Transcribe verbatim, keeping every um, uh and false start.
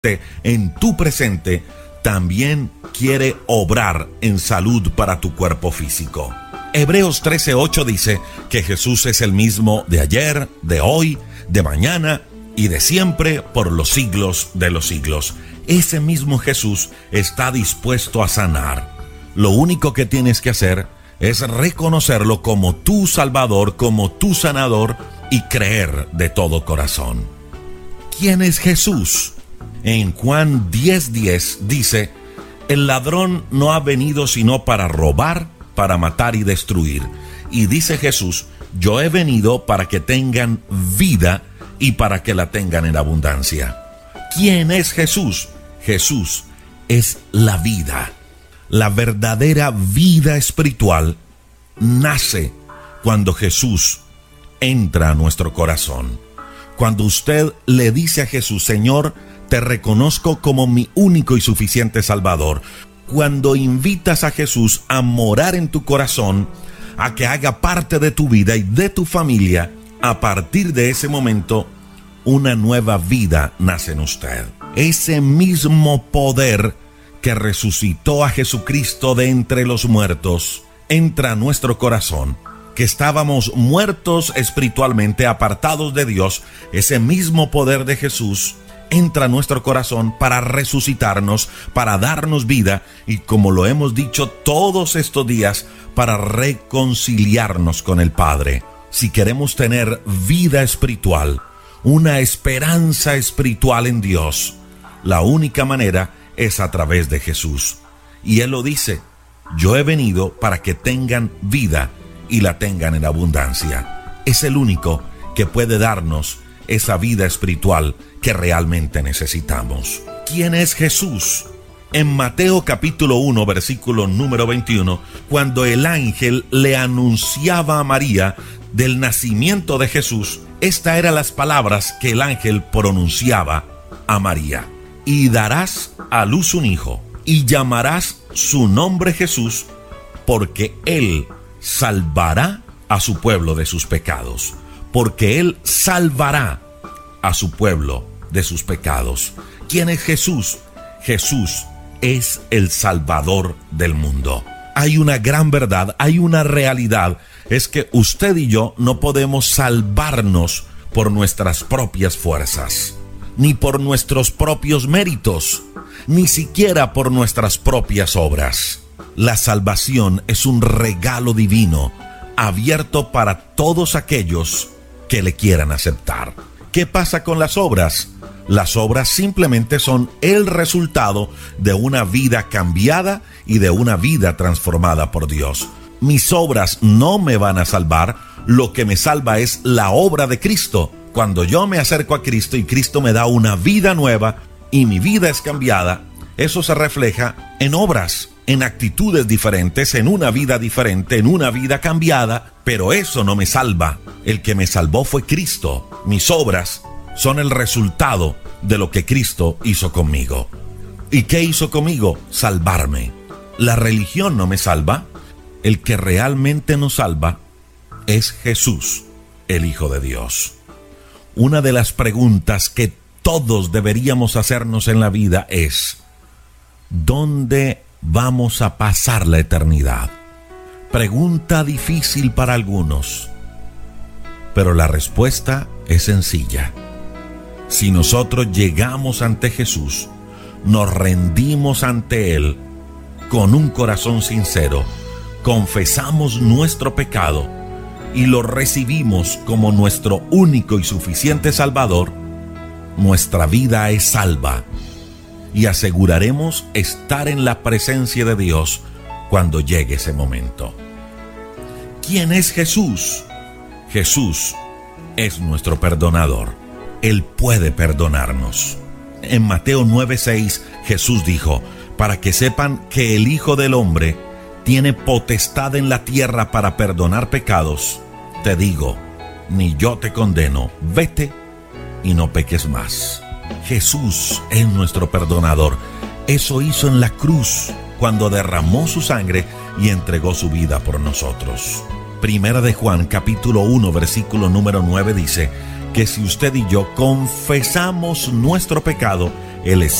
en tu presente, también quiere obrar en salud para tu cuerpo físico. Hebreos trece ocho dice que Jesús es el mismo de ayer, de hoy, de mañana y de siempre por los siglos de los siglos. Ese mismo Jesús está dispuesto a sanar. Lo único que tienes que hacer es reconocerlo como tu Salvador, como tu sanador y creer de todo corazón. ¿Quién es Jesús? En Juan diez diez dice: el ladrón no ha venido sino para robar, para matar y destruir. Y dice Jesús: yo he venido para que tengan vida y para que la tengan en abundancia. ¿Quién es Jesús? Jesús es la vida. La verdadera vida espiritual nace cuando Jesús entra a nuestro corazón. Cuando usted le dice a Jesús: Señor, te reconozco como mi único y suficiente Salvador. Cuando invitas a Jesús a morar en tu corazón, a que haga parte de tu vida y de tu familia, a partir de ese momento, una nueva vida nace en usted. Ese mismo poder que resucitó a Jesucristo de entre los muertos entra a nuestro corazón. Que estábamos muertos espiritualmente, apartados de Dios, ese mismo poder de Jesús entra a nuestro corazón para resucitarnos, para darnos vida y, como lo hemos dicho todos estos días, para reconciliarnos con el Padre. Si queremos tener vida espiritual, una esperanza espiritual en Dios, la única manera es a través de Jesús. Y Él lo dice: yo he venido para que tengan vida y la tengan en abundancia. Es el único que puede darnos esa vida espiritual que realmente necesitamos. ¿Quién es Jesús? En Mateo capítulo uno, versículo número veintiuno, cuando el ángel le anunciaba a María del nacimiento de Jesús, estas eran las palabras que el ángel pronunciaba a María: y darás a luz un hijo, y llamarás su nombre Jesús, porque él salvará a su pueblo de sus pecados. Porque él salvará a su pueblo de sus pecados. ¿Quién es Jesús? Jesús es el Salvador del mundo. Hay una gran verdad, hay una realidad, es que usted y yo no podemos salvarnos por nuestras propias fuerzas, ni por nuestros propios méritos, ni siquiera por nuestras propias obras. La salvación es un regalo divino, abierto para todos aquellos que le quieran aceptar. ¿Qué pasa con las obras? Las obras simplemente son el resultado de una vida cambiada y de una vida transformada por Dios. Mis obras no me van a salvar, lo que me salva es la obra de Cristo. Cuando yo me acerco a Cristo y Cristo me da una vida nueva y mi vida es cambiada, eso se refleja en obras, en actitudes diferentes, en una vida diferente, en una vida cambiada, pero eso no me salva. El que me salvó fue Cristo. Mis obras son el resultado de lo que Cristo hizo conmigo. ¿Y qué hizo conmigo? Salvarme. La religión no me salva. El que realmente nos salva es Jesús, el Hijo de Dios. Una de las preguntas que todos deberíamos hacernos en la vida es: ¿dónde vamos a pasar la eternidad? Pregunta difícil para algunos, pero la respuesta es sencilla. Si nosotros llegamos ante Jesús, nos rendimos ante Él con un corazón sincero, confesamos nuestro pecado y lo recibimos como nuestro único y suficiente Salvador, nuestra vida es salva y aseguraremos estar en la presencia de Dios cuando llegue ese momento. ¿Quién es Jesús? Jesús es nuestro perdonador. Él puede perdonarnos. En Mateo nueve seis, Jesús dijo: para que sepan que el Hijo del Hombre tiene potestad en la tierra para perdonar pecados, te digo, ni yo te condeno, vete y no peques más. Jesús es nuestro perdonador. Eso hizo en la cruz cuando derramó su sangre y entregó su vida por nosotros. Primera de Juan capítulo uno versículo número nueve dice que si usted y yo confesamos nuestro pecado, el